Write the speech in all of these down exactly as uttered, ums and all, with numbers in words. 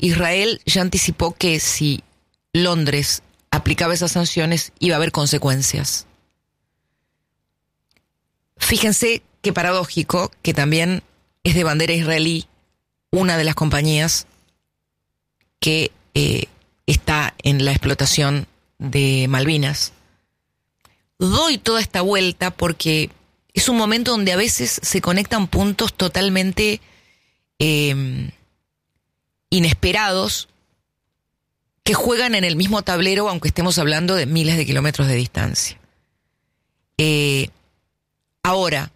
Israel ya anticipó que si Londres aplicaba esas sanciones iba a haber consecuencias. Fíjense qué paradójico que también es de bandera israelí una de las compañías que eh, está en la explotación de Malvinas. Doy toda esta vuelta porque es un momento donde a veces se conectan puntos totalmente eh, inesperados que juegan en el mismo tablero aunque estemos hablando de miles de kilómetros de distancia. Eh, ahora,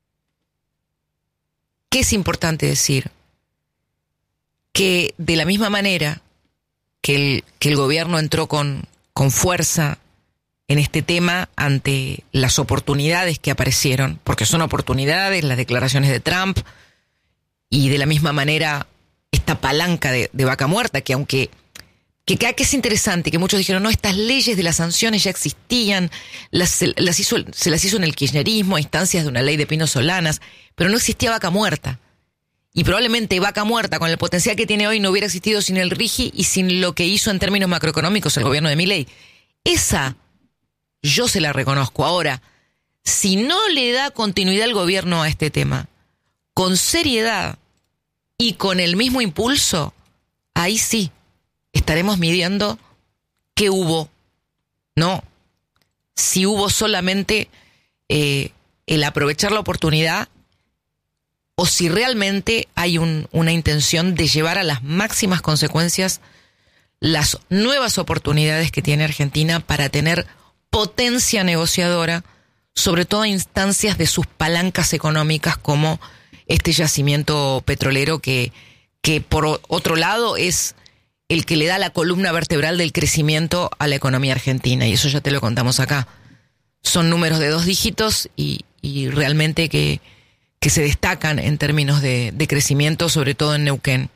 ¿qué es importante decir? Que de la misma manera que el, que el gobierno entró con, con fuerza en este tema ante las oportunidades que aparecieron, porque son oportunidades, las declaraciones de Trump, y de la misma manera esta palanca de, de vaca muerta, que aunque que, que es interesante, que muchos dijeron, no, estas leyes de las sanciones ya existían, las, las hizo, se las hizo en el kirchnerismo a instancias de una ley de Pino Solanas, pero no existía vaca muerta. Y probablemente vaca muerta, con el potencial que tiene hoy, no hubiera existido sin el RIGI y sin lo que hizo en términos macroeconómicos el gobierno de Milei. Esa yo se la reconozco. Ahora, si no le da continuidad el gobierno a este tema, con seriedad y con el mismo impulso, ahí sí estaremos midiendo qué hubo, ¿no? Si hubo solamente eh, el aprovechar la oportunidad o si realmente hay un, una intención de llevar a las máximas consecuencias las nuevas oportunidades que tiene Argentina para tener potencia negociadora, sobre todo a instancias de sus palancas económicas como este yacimiento petrolero que, que por otro lado es el que le da la columna vertebral del crecimiento a la economía argentina, y eso ya te lo contamos acá. Son números de dos dígitos y, y realmente que, que se destacan en términos de, de crecimiento, sobre todo en Neuquén.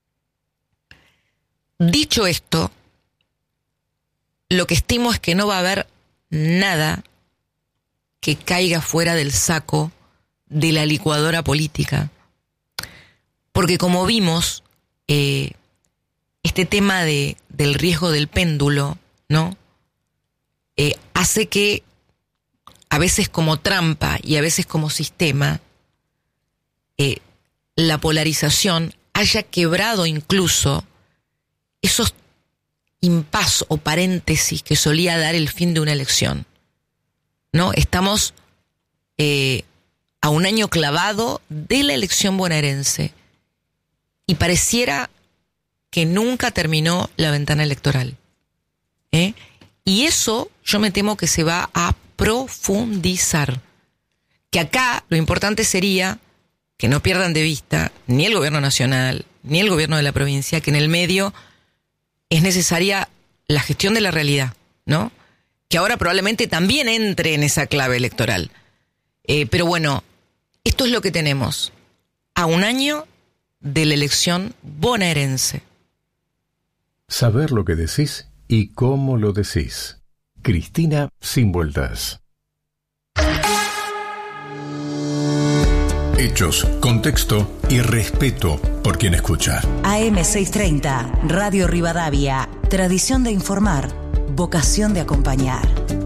Dicho esto, lo que estimo es que no va a haber nada que caiga fuera del saco de la licuadora política. Porque como vimos, eh, este tema de, del riesgo del péndulo, ¿no? Eh, hace que a veces como trampa y a veces como sistema, eh, la polarización haya quebrado incluso esos impas o paréntesis que solía dar el fin de una elección, ¿no? Estamos eh, a un año clavado de la elección bonaerense y pareciera que nunca terminó la ventana electoral, ¿eh? Y eso yo me temo que se va a profundizar. Que acá lo importante sería que no pierdan de vista ni el gobierno nacional, ni el gobierno de la provincia, que en el medio es necesaria la gestión de la realidad, ¿no? Que ahora probablemente también entre en esa clave electoral. Eh, pero bueno, esto es lo que tenemos a un año de la elección bonaerense. Saber lo que decís y cómo lo decís. Cristina Sin Vueltas. Hechos, contexto y respeto por quien escucha. A M seiscientos treinta, Radio Rivadavia. Tradición de informar, vocación de acompañar.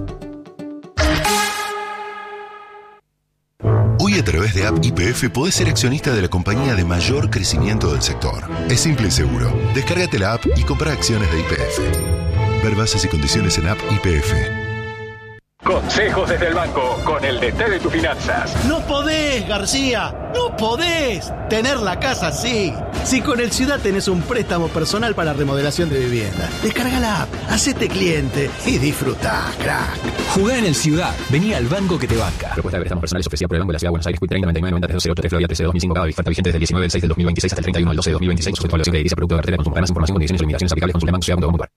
Hoy a través de App Y P F podés ser accionista de la compañía de mayor crecimiento del sector. Es simple y seguro. Descárgate la app y compra acciones de Y P F. Ver bases y condiciones en App Y P F. Consejos desde el banco, con el D T de tus finanzas. No podés, García, no podés tener la casa así. Si con el Ciudad tenés un préstamo personal para remodelación de vivienda, descarga la app, hacete cliente y disfrutá, crack. Jugá en el Ciudad, vení al banco que te banca. Propuesta de préstamos personales ofrecida por el Banco de la Ciudad de Buenos Aires, treinta noventa y nueve noventa tres dos cero ocho tres Florida trece de dos mil cinco, cada oferta vigente desde el diecinueve del seis del dos mil veintiséis hasta el treinta y uno del doce de dos mil veintiséis, sujeto a evaluación de edilicia, producto de cartera de consumo. Ganas, información, condiciones y limitaciones aplicables. Consulta banco ciudad punto com punto a r.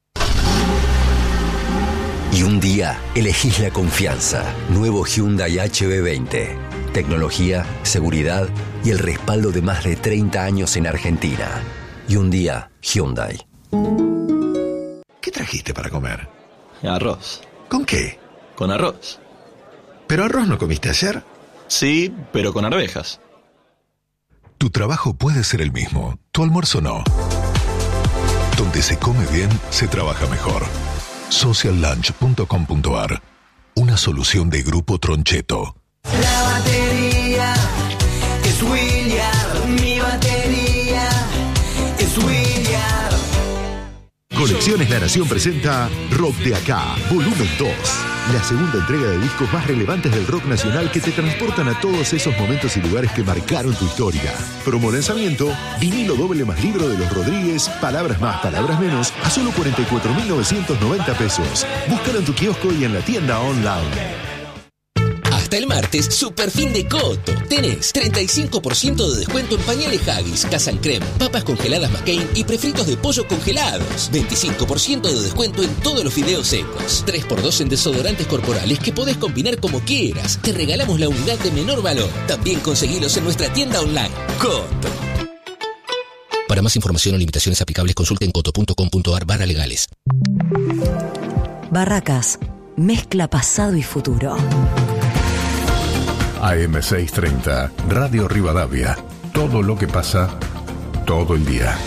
Y un día elegís la confianza. Nuevo Hyundai H B veinte. Tecnología, seguridad y el respaldo de más de treinta años en Argentina. Y un día Hyundai. ¿Qué trajiste para comer? Arroz. ¿Con qué? Con arroz. ¿Pero arroz no comiste ayer? Sí, pero con arvejas. Tu trabajo puede ser el mismo, tu almuerzo no. Donde se come bien, se trabaja mejor. social lunch punto com punto a r. Una solución de Grupo Troncheto. La batería es William, mi batería es William. Colecciones La Nación presenta Rock de Acá, volumen dos. La segunda entrega de discos más relevantes del rock nacional que te transportan a todos esos momentos y lugares que marcaron tu historia. Promo lanzamiento, vinilo doble más libro de los Rodríguez, palabras más, palabras menos, a solo cuarenta y cuatro mil novecientos noventa pesos. Búscalo en tu kiosco y en la tienda online. Hasta el martes, super fin de Coto. Tenés treinta y cinco por ciento de descuento en pañales Haggis, Casan Creme, papas congeladas McCain y prefritos de pollo congelados. veinticinco por ciento de descuento en todos los fideos secos. tres por dos en desodorantes corporales que podés combinar como quieras. Te regalamos la unidad de menor valor. También conseguilos en nuestra tienda online. Coto. Para más información o limitaciones aplicables, consulten coto punto com punto a r barra legales. Barracas. Mezcla pasado y futuro. A M seiscientos treinta, Radio Rivadavia. Todo lo que pasa, todo el día.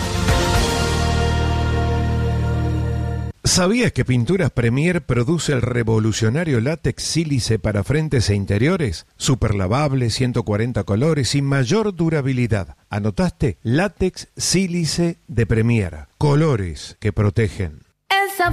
¿Sabías que Pinturas Premier produce el revolucionario látex sílice para frentes e interiores? Superlavable, ciento cuarenta colores y mayor durabilidad. ¿Anotaste? Látex sílice de Premier. Colores que protegen.